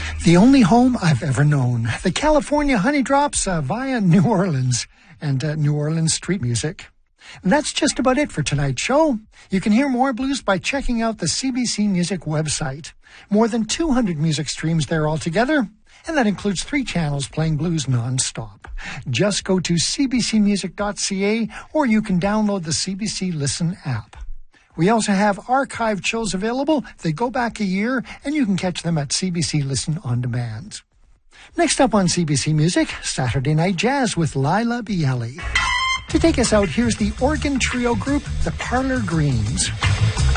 The only home I've ever known. The California Honey Drops via New Orleans and New Orleans street music. And that's just about it for tonight's show. You can hear more blues by checking out the CBC Music website. More than 200 music streams there altogether, and that includes 3 channels playing blues non-stop. Just go to cbcmusic.ca or you can download the CBC Listen app. We also have archived shows available. They go back a year, and you can catch them at CBC Listen On Demand. Next up on CBC Music, Saturday Night Jazz with Lila Bialy. To take us out, here's the organ trio group, the Parlor Greens.